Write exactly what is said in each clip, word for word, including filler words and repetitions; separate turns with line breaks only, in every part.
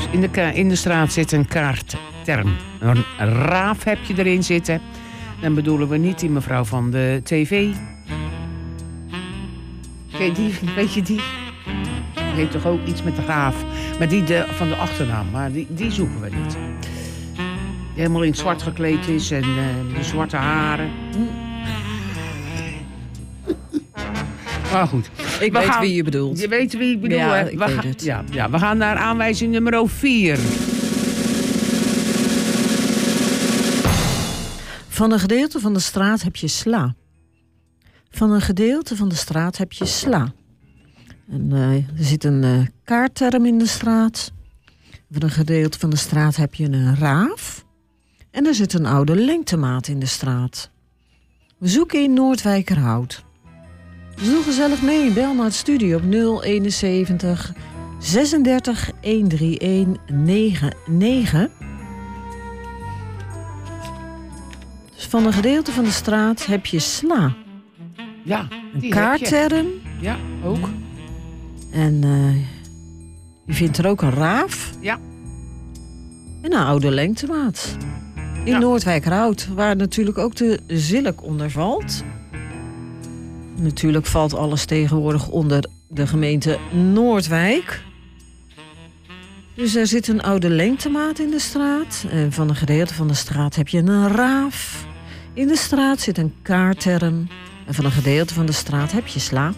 Dus in de, ka- in de straat zit een kaartterm. Een raaf heb je erin zitten. Dan bedoelen we niet die mevrouw van de tv. Ken je die? Weet je die? Die heeft toch ook iets met de raaf. Maar die de, van de achternaam. Maar die, die zoeken we niet. Die helemaal in het zwart gekleed is en uh, de zwarte haren. Maar goed.
Ik
we
weet
gaan,
wie je bedoelt.
Je weet wie ik bedoel,
ja,
hè?
Ik
we,
weet
gaan,
het.
ja, ja, we gaan naar aanwijzing nummer vier.
Van een gedeelte van de straat heb je sla. Van een gedeelte van de straat heb je sla. En, uh, er zit een uh, kaartterm in de straat. Van een gedeelte van de straat heb je een raaf. En er zit een oude lengtemaat in de straat. We zoeken in Noordwijkerhout. Dus doe gezellig mee. Bel naar het studio op nul eenenzeventig zesendertig honderdeenendertig negenennegentig. Dus van een gedeelte van de straat heb je sla.
Ja,
een kaartterm.
Ja, ook.
En uh, je vindt er ook een raaf.
Ja.
En een oude lengtemaat. In ja. Noordwijkerhout, waar natuurlijk ook de Zilk onder valt. Natuurlijk valt alles tegenwoordig onder de gemeente Noordwijk. Dus er zit een oude lengtemaat in de straat. En van een gedeelte van de straat heb je een raaf. In de straat zit een kaartterm. En van een gedeelte van de straat heb je sla.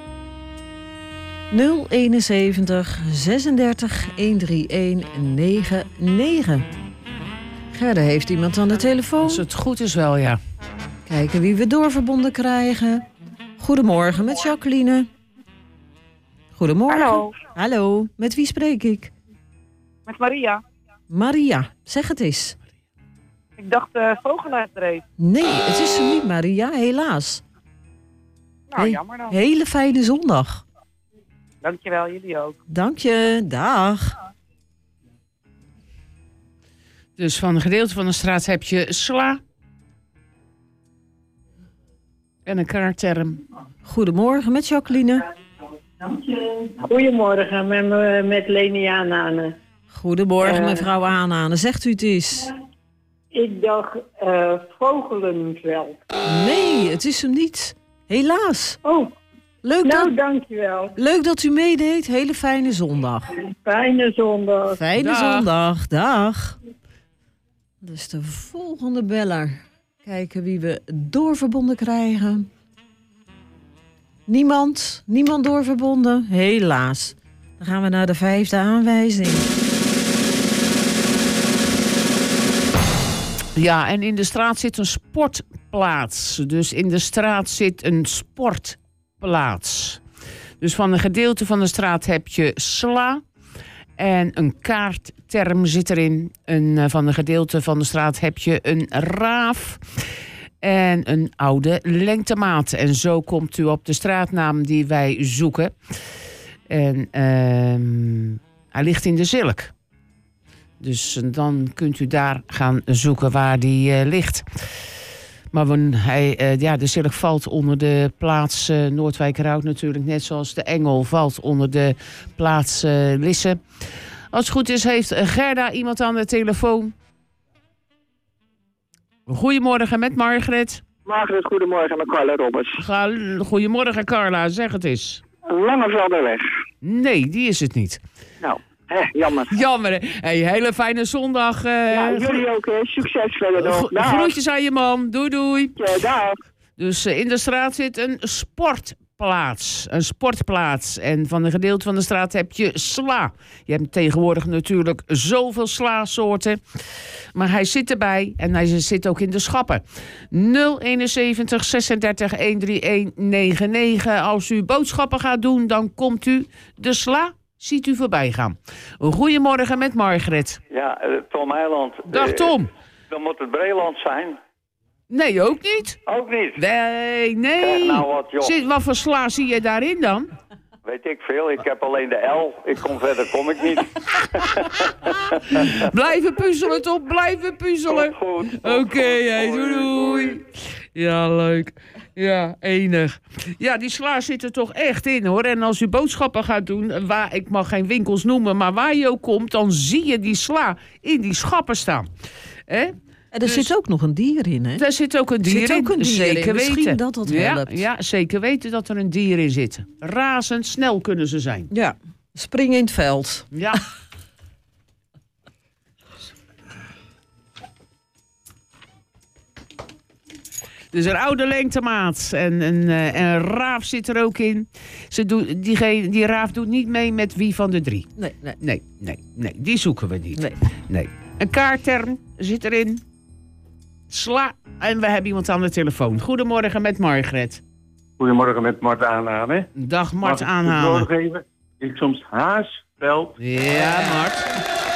nul eenenzeventig zesendertig honderdeenendertig negenennegentig. Gerda heeft iemand aan de telefoon.
Als het goed is wel, ja.
Kijken wie we doorverbonden krijgen. Goedemorgen met Jacqueline. Goedemorgen.
Hallo.
Hallo, met wie spreek ik?
Met Maria.
Maria, zeg het eens.
Ik dacht uh, Vogelaar dreef.
Nee, het is hem niet, Maria, helaas.
Nou,
He-
jammer dan.
Hele fijne zondag.
Dankjewel, jullie ook.
Dank je, dag.
Dus van een gedeelte van de straat heb je sla. En een kaartterm.
Goedemorgen met Jacqueline.
Goedemorgen, met, met Leni Aanane.
Goedemorgen
uh,
mevrouw Aanane, zegt u het eens?
Ik dacht uh, Vogelenveld.
Nee, het is hem niet. Helaas.
Oh,
leuk
nou
dat,
dankjewel.
Leuk dat u meedeed. Hele fijne zondag.
Fijne zondag.
Fijne
Dag.
zondag. Dag. Dus de volgende beller. Kijken wie we doorverbonden krijgen. Niemand? Niemand doorverbonden? Helaas. Dan gaan we naar de vijfde aanwijzing.
Ja, en in de straat zit een sportplaats. Dus in de straat zit een sportplaats. Dus van een gedeelte van de straat heb je sla. En een kaartterm zit erin. En van een gedeelte van de straat heb je een raaf. En een oude lengtemaat. En zo komt u op de straatnaam die wij zoeken. En uh, hij ligt in de Zilk. Dus dan kunt u daar gaan zoeken waar die uh, ligt. Maar wanneer hij, uh, ja, de Zilk valt onder de plaats uh, Noordwijkerhout natuurlijk. Net zoals de Engel valt onder de plaats uh, Lisse. Als het goed is heeft Gerda iemand aan de telefoon. Goedemorgen met Margret.
Margret, goedemorgen met Carla Roberts.
Ga, goedemorgen Carla, zeg het eens.
Langevelderweg.
Nee, die is het niet.
Nou, hè, jammer.
Jammer, hè. Hey, hele fijne zondag. Uh,
ja, jullie ook, hè. Succes verder nog.
Gro- groetjes aan je man. Doei, doei.
Ja, dag.
Dus uh, in de straat zit een sportplaats. Een sportplaats. En van een gedeelte van de straat heb je sla. Je hebt tegenwoordig natuurlijk zoveel sla-soorten. Maar hij zit erbij en hij zit ook in de schappen. nul eenenzeventig zesendertig honderdeenendertig negenennegentig. Als u boodschappen gaat doen, dan komt u de sla, ziet u voorbij gaan. Goedemorgen met Margret.
Ja, uh, Tom Eiland.
Dag Tom.
Uh, dan moet het Breeland zijn.
Nee, ook niet.
Ook niet?
Nee, nee.
Kijk nou wat, joh.
Zit, wat voor sla zie je daarin dan?
Weet ik veel. Ik heb alleen de L. Ik kom verder, kom ik niet.
Blijven puzzelen, Tom. Blijven puzzelen.
Goed, goed.
Oké, okay, doei, doei. Ja, leuk. Ja, enig. Ja, die sla zit er toch echt in, hoor. En als u boodschappen gaat doen, waar, ik mag geen winkels noemen, maar waar je ook komt, dan zie je die sla in die schappen staan. Hè?
En er
Dus-
zit ook nog een dier in, hè?
Daar zit ook een dier
zit
in.
ook een dier
zeker
in. Misschien
weten.
dat dat
ja,
helpt.
ja, zeker weten dat er een dier in zit. Razendsnel kunnen ze zijn.
Ja, springen in het veld.
Ja. Dus een oude lengtemaat en een, uh, een raaf zit er ook in. Ze doet, die, die raaf doet niet mee met wie van de drie.
Nee, nee.
Nee, nee, nee, die zoeken we niet.
Nee.
Nee. Een kaartterm zit erin. Sla. En we hebben iemand aan de telefoon. Goedemorgen met Margret.
Goedemorgen met Mart Aanhamen.
Dag Mart
Mag ik het
aanhalen.
doorgeven? Ik soms Haasveld.
Ja, Mart.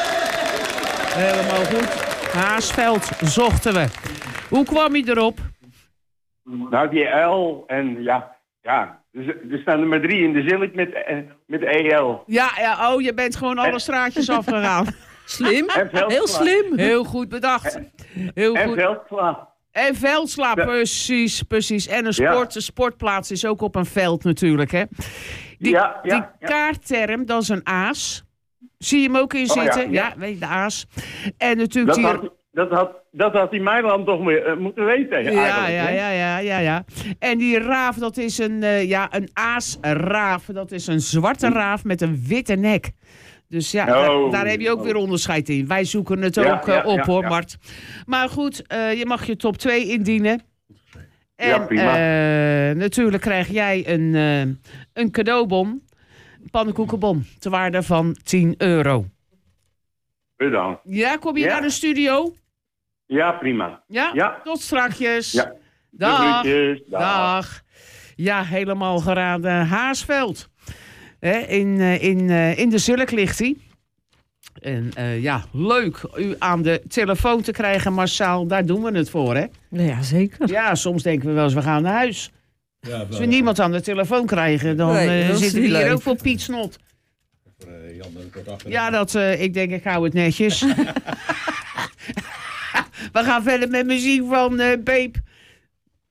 Helemaal goed. Haasveld zochten we. Hoe kwam je erop?
Nou, die L en ja, ja. Dus, er staan er maar drie in. Dus ik met, eh, met E L.
Ja, ja, oh, je bent gewoon alle straatjes afgegaan.
Slim.
En Veldsla.
Heel slim.
Heel goed bedacht. Heel
En
goed.
Veldsla.
En veldsla,
Ja.
precies, precies. En een
Ja.
sport, een sportplaats is ook op een veld natuurlijk, hè. Die,
Ja, ja,
die
ja.
kaartterm, dat is een aas. Zie je hem ook in
Oh, ja,
zitten?
ja.
Ja, weet je, de aas. En natuurlijk
Dat
die...
had, dat, had, dat had die Meiland toch meer, eh, moeten weten.
Ja,
eigenlijk,
ja,
hè?
ja, ja, ja, ja. En die raaf, dat is een, uh, ja, een aasraaf. Dat is een zwarte raaf met een witte nek. Dus ja,
Oh.
daar, daar heb je ook weer onderscheid in. Wij zoeken het
Ja,
ook uh,
ja,
op,
ja,
hoor,
ja.
Mart. Maar goed, uh, je mag je top twee indienen. En
Ja, prima.
uh, natuurlijk krijg jij een, uh, een cadeaubon. Een pannenkoekenbon. Ter waarde van tien euro.
Bedankt.
Ja, kom je
Ja.
naar de studio?
Ja, prima.
Ja?
Ja.
Tot strakjes.
Ja.
Dag.
De groetjes. Dag.
Dag. Ja, helemaal geraden. Haasveld. Hè, in, uh, in, uh, in de Zulk ligt hij. En uh, ja, leuk u aan de telefoon te krijgen massaal. Daar doen we het voor, hè?
Ja, zeker.
Ja, soms denken we wel eens, we gaan naar huis.
Ja,
Als we niemand aan de telefoon krijgen, dan
Nee,
uh,
dat is
zitten we
niet
hier
leuk.
ook voor Piet Snot.
Voor, uh, Jan en kort af.
Ja, dat, uh, ik denk, ik hou het netjes. We gaan verder met muziek van uh, Beep.